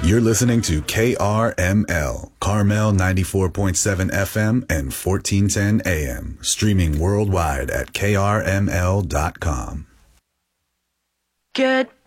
You're listening to KRML, Carmel 94.7 FM and 1410 AM, streaming worldwide at krml.com. Good